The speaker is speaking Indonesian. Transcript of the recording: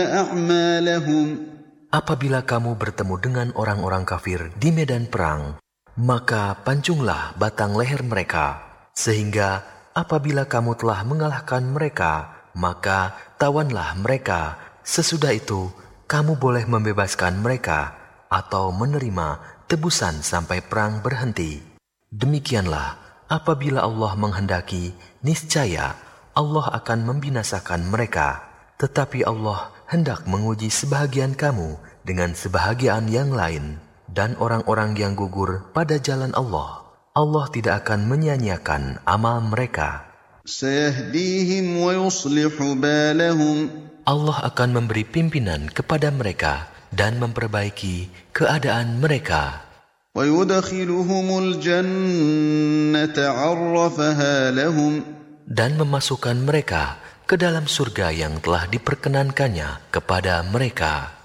أعمالهم. Apabila kamu bertemu dengan orang-orang kafir di medan perang, maka pancunglah batang leher mereka, sehingga apabila kamu telah mengalahkan mereka, maka tawanlah mereka. Sesudah itu, kamu boleh membebaskan mereka atau menerima tebusan sampai perang berhenti. Demikianlah, apabila Allah menghendaki, niscaya Allah akan membinasakan mereka. Tetapi Allah hendak menguji sebahagian kamu dengan sebahagian yang lain. Dan orang-orang yang gugur pada jalan Allah, Allah tidak akan menyia-nyiakan amal mereka. سيهديهم ويصلح بالهم. Allah akan memberi pimpinan kepada mereka dan memperbaiki keadaan mereka. ويدخلهم الجنة عرفها لهم. Dan memasukkan mereka ke dalam surga yang telah diperkenankannya kepada mereka.